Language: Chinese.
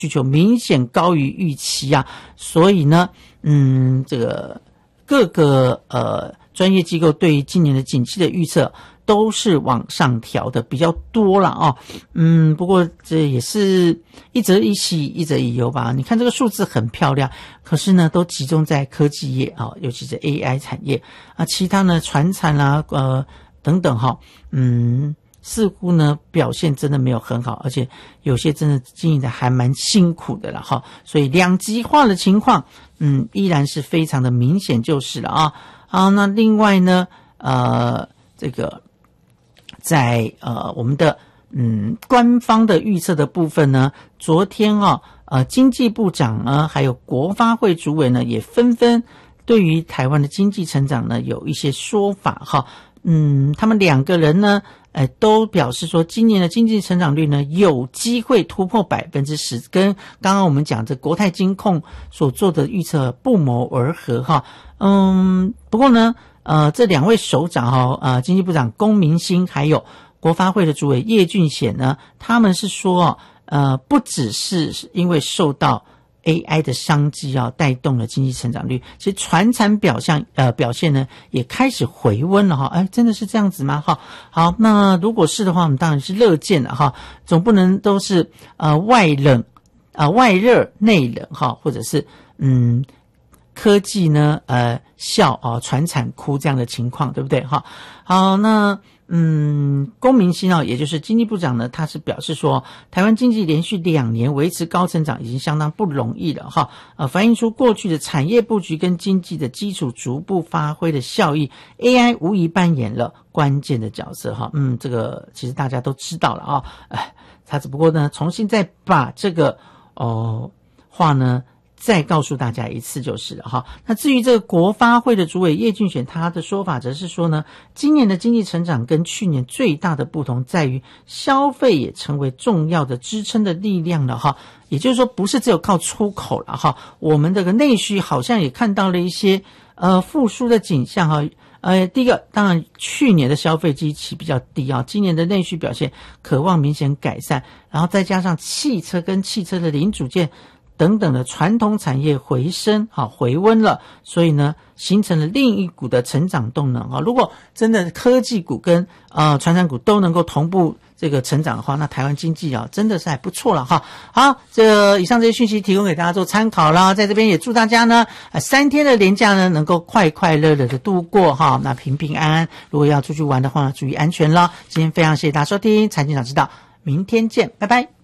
需求明显高于预期啊，所以呢，这个各个专业机构对于今年的景气的预测都是往上调的比较多了啊。不过这也是一则以喜一则以忧吧。你看这个数字很漂亮，可是呢都集中在科技业啊，尤其是 AI 产业啊，其他呢传产啦等等哈，似乎呢表现真的没有很好，而且有些真的经营的还蛮辛苦的了哈，所以两极化的情况依然是非常的明显就是了啊。好，那另外呢这个在我们的官方的预测的部分呢，昨天经济部长呢还有国发会主委呢也纷纷对于台湾的经济成长呢有一些说法哈。他们两个人呢都表示说今年的经济成长率呢有机会突破 10%， 跟刚刚我们讲这国泰金控所做的预测不谋而合哈。不过呢这两位首长经济部长龚明鑫还有国发会的主委叶俊显呢，他们是说不只是因为受到AI 的商机带动了经济成长率，其实传产表现呢也开始回温了哈。真的是这样子吗？哈，好，那如果是的话，我们当然是乐见的哈，总不能都是外热内冷哈，或者是科技呢笑传产哭这样的情况，对不对哈？好，那龚明鑫也就是经济部长呢，他是表示说台湾经济连续2年维持高成长已经相当不容易了哈，反映出过去的产业布局跟经济的基础逐步发挥的效益， AI 无疑扮演了关键的角色哈。这个其实大家都知道了他只不过呢重新再把这个话呢再告诉大家一次就是了哈。那至于这个国发会的主委叶俊显，他的说法则是说呢，今年的经济成长跟去年最大的不同在于消费也成为重要的支撑的力量了哈。也就是说不是只有靠出口了哈，我们这个内需好像也看到了一些复苏的景象哈。第一个当然去年的消费基期比较低今年的内需表现渴望明显改善，然后再加上汽车跟汽车的零组件等等的传统产业回升回温了，所以呢形成了另一股的成长动能如果真的科技股跟传产股都能够同步这个成长的话，那台湾经济真的是还不错了哈。好，以上这些讯息提供给大家做参考啦，在这边也祝大家呢3天的连假呢能够快快乐乐的度过哈，那平平安安，如果要出去玩的话注意安全啦。今天非常谢谢大家收听财经早知道，明天见，拜拜。